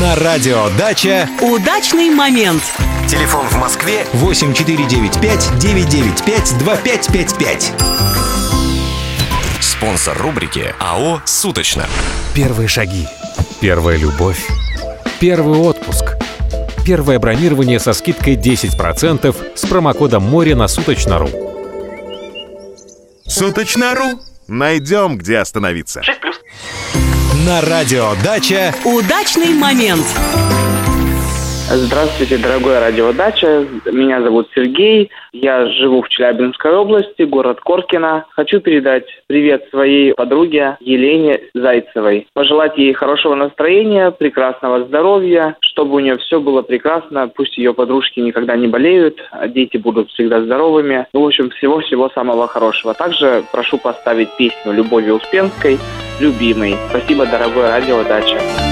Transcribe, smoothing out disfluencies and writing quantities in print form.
На радио «Дача» удачный момент. Телефон в Москве 8495-995-2555. Спонсор рубрики АО «Суточно». Первые шаги. Первая любовь. Первый отпуск. Первое бронирование со скидкой 10% с промокодом «Море» на Суточно.ру. Суточно.ру. Найдем, где остановиться. 6+. На радио «Дача» удачный момент. Здравствуйте, дорогой радио «Дача». Меня зовут Сергей. Я живу в Челябинской области, город Коркино. Хочу передать привет своей подруге Елене Зайцевой. Пожелать ей хорошего настроения, прекрасного здоровья, чтобы у нее все было прекрасно. Пусть ее подружки никогда не болеют, а дети будут всегда здоровыми. В общем, всего-всего самого хорошего. Также прошу поставить песню Любови Успенской «Любимый». Спасибо, дорогое радио «Дача».